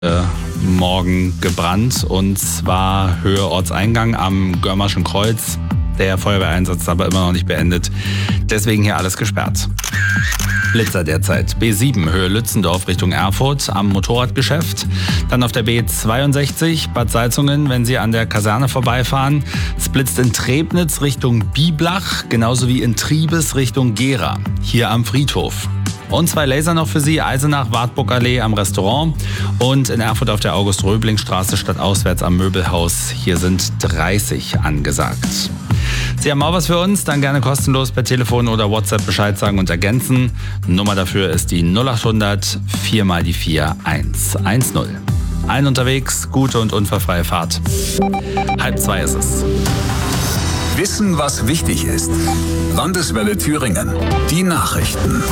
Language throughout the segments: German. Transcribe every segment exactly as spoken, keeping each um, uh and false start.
Äh, morgen gebrannt, und zwar Höhe Ortseingang am Görmerschen Kreuz. Der Feuerwehreinsatz ist aber immer noch nicht beendet. Deswegen hier alles gesperrt. Blitzer derzeit. B sieben, Höhe Lützendorf Richtung Erfurt am Motorradgeschäft. Dann auf der B zweiundsechzig, Bad Salzungen, wenn Sie an der Kaserne vorbeifahren. Es blitzt in Trebnitz Richtung Biblach, genauso wie in Triebes Richtung Gera, hier am Friedhof. Und zwei Laser noch für Sie, Eisenach, Wartburgallee am Restaurant und in Erfurt auf der August-Röbling-Straße stadtauswärts am Möbelhaus. Hier sind dreißig angesagt. Sie haben auch was für uns, dann gerne kostenlos per Telefon oder WhatsApp Bescheid sagen und ergänzen. Nummer dafür ist die null acht hundert vier mal die vier eins eins null. Allen unterwegs, gute und unfallfreie Fahrt. Halb zwei ist es. Wissen, was wichtig ist. Landeswelle Thüringen. Die Nachrichten.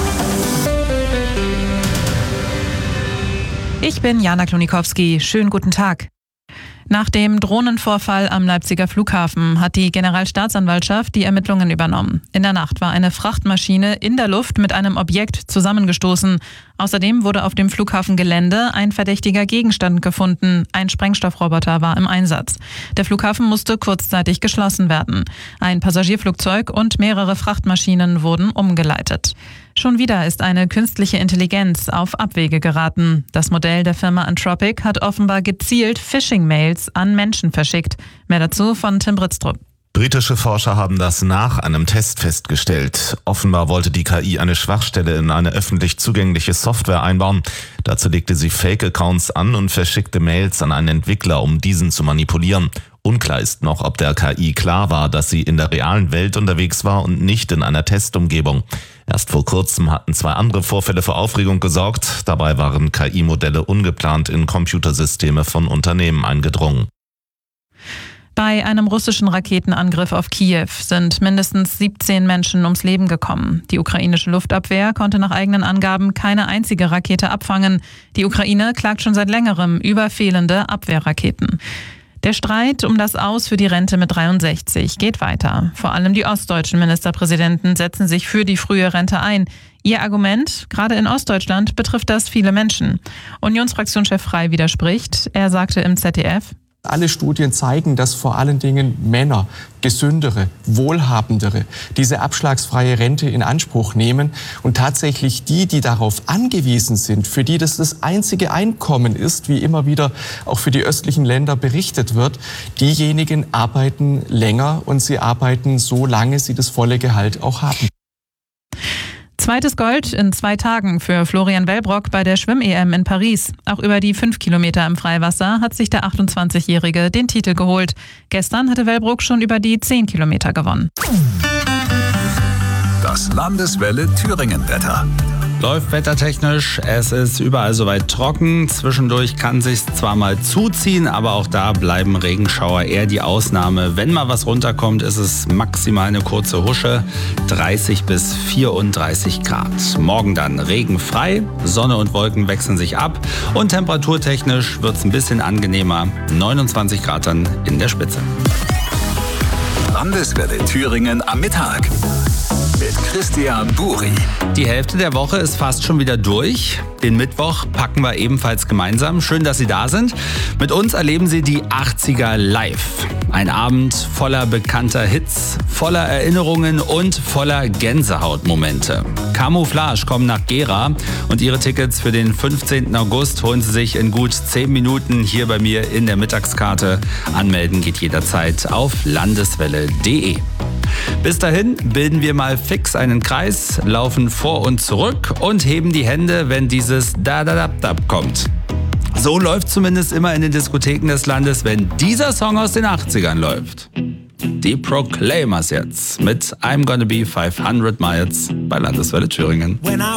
Ich bin Jana Klonikowski. Schönen guten Tag. Nach dem Drohnenvorfall am Leipziger Flughafen hat die Generalstaatsanwaltschaft die Ermittlungen übernommen. In der Nacht war eine Frachtmaschine in der Luft mit einem Objekt zusammengestoßen. Außerdem wurde auf dem Flughafengelände ein verdächtiger Gegenstand gefunden. Ein Sprengstoffroboter war im Einsatz. Der Flughafen musste kurzzeitig geschlossen werden. Ein Passagierflugzeug und mehrere Frachtmaschinen wurden umgeleitet. Schon wieder ist eine künstliche Intelligenz auf Abwege geraten. Das Modell der Firma Anthropic hat offenbar gezielt Phishing-Mails an Menschen verschickt. Mehr dazu von Tim Britztrup. Britische Forscher haben das nach einem Test festgestellt. Offenbar wollte die K I eine Schwachstelle in eine öffentlich zugängliche Software einbauen. Dazu legte sie Fake-Accounts an und verschickte Mails an einen Entwickler, um diesen zu manipulieren. Unklar ist noch, ob der K I klar war, dass sie in der realen Welt unterwegs war und nicht in einer Testumgebung. Erst vor kurzem hatten zwei andere Vorfälle für Aufregung gesorgt. Dabei waren K I-Modelle ungeplant in Computersysteme von Unternehmen eingedrungen. Bei einem russischen Raketenangriff auf Kiew sind mindestens siebzehn Menschen ums Leben gekommen. Die ukrainische Luftabwehr konnte nach eigenen Angaben keine einzige Rakete abfangen. Die Ukraine klagt schon seit längerem über fehlende Abwehrraketen. Der Streit um das Aus für die Rente mit dreiundsechzig geht weiter. Vor allem die ostdeutschen Ministerpräsidenten setzen sich für die frühe Rente ein. Ihr Argument, gerade in Ostdeutschland betrifft das viele Menschen. Unionsfraktionschef Frey widerspricht. Er sagte im Z D F: Alle Studien zeigen, dass vor allen Dingen Männer, gesündere, wohlhabendere, diese abschlagsfreie Rente in Anspruch nehmen und tatsächlich die, die darauf angewiesen sind, für die das das einzige Einkommen ist, wie immer wieder auch für die östlichen Länder berichtet wird, diejenigen arbeiten länger und sie arbeiten so lange sie das volle Gehalt auch haben. Zweites Gold in zwei Tagen für Florian Wellbrock bei der Schwimm-E M in Paris. Auch über die fünf Kilometer im Freiwasser hat sich der achtundzwanzigjährige den Titel geholt. Gestern hatte Wellbrock schon über die zehn Kilometer gewonnen. Das Landeswelle Thüringen-Wetter. Läuft wettertechnisch, es ist überall soweit trocken. Zwischendurch kann sich's zwar mal zuziehen, aber auch da bleiben Regenschauer eher die Ausnahme. Wenn mal was runterkommt, ist es maximal eine kurze Husche, dreißig bis vierunddreißig Grad. Morgen dann regenfrei, Sonne und Wolken wechseln sich ab und temperaturtechnisch wird's ein bisschen angenehmer, neunundzwanzig Grad dann in der Spitze. Landeswelle Thüringen am Mittag. Mit Christian Buri. Die Hälfte der Woche ist fast schon wieder durch. Den Mittwoch packen wir ebenfalls gemeinsam. Schön, dass Sie da sind. Mit uns erleben Sie die achtziger live. Ein Abend voller bekannter Hits, voller Erinnerungen und voller Gänsehautmomente. Camouflage kommen nach Gera und Ihre Tickets für den fünfzehnten August holen Sie sich in gut zehn Minuten hier bei mir in der Mittagskarte. Anmelden geht jederzeit auf landeswelle punkt de. Bis dahin bilden wir mal fix einen Kreis, laufen vor und zurück und heben die Hände, wenn dieses Da-Da-Da-Da kommt. So läuft zumindest immer in den Diskotheken des Landes, wenn dieser Song aus den achtzigern läuft. Die Proclaimers jetzt mit I'm Gonna Be fünfhundert Miles bei Landeswelle Thüringen. When I